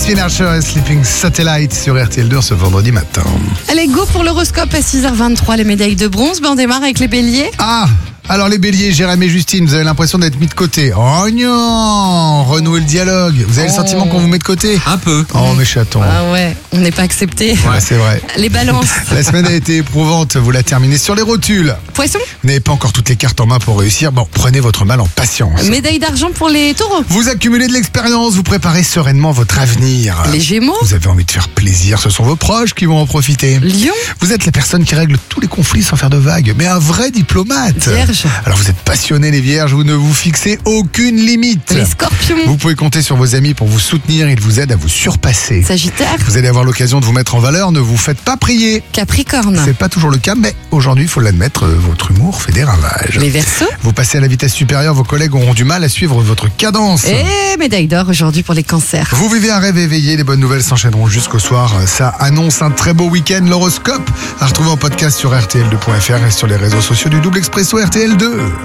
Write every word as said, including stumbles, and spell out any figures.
Kathleen Archer et Sleeping Satellite sur R T L deux ce vendredi matin. Allez, go pour l'horoscope à six heures vingt-trois, les médailles de bronze. Ben, on démarre avec les béliers. Ah, alors les béliers, Jérémy et Justine, vous avez l'impression d'être mis de côté. Oh non, renouez le dialogue. Vous avez Oh. le sentiment qu'on vous met de côté? Un peu. Oh mes chatons. Ah ouais, on n'est pas accepté. Ouais, c'est vrai. Les balances. La semaine a été éprouvante, vous la terminez sur les rotules. Poissons. Vous n'avez pas encore toutes les cartes en main pour réussir. Bon, prenez votre mal en patience. Médaille d'argent pour les taureaux. Vous accumulez de l'expérience, vous préparez sereinement votre avenir. Les gémeaux. Vous avez envie de faire plaisir, ce sont vos proches qui vont en profiter. Lion. Vous êtes la personne qui règle tous les conflits sans faire de vagues, mais un vrai diplomate. Vierge. Alors vous êtes passionnés les vierges, vous ne vous fixez aucune limite. Les scorpions. Vous pouvez compter sur vos amis pour vous soutenir, ils vous aident à vous surpasser. Sagittaire. Vous allez avoir l'occasion de vous mettre en valeur, ne vous faites pas prier. Capricorne. C'est pas toujours le cas, mais aujourd'hui, il faut l'admettre, euh, votre humour fait des ravages. Les Verseaux. Vous passez à la vitesse supérieure, vos collègues auront du mal à suivre votre cadence. Et médaille d'or aujourd'hui pour les cancers. Vous vivez un rêve éveillé, les bonnes nouvelles s'enchaîneront jusqu'au soir. Ça annonce un très beau week-end. L'horoscope à retrouver en podcast sur R T L deux point F R et sur les réseaux sociaux du Double Expresso R T L deux.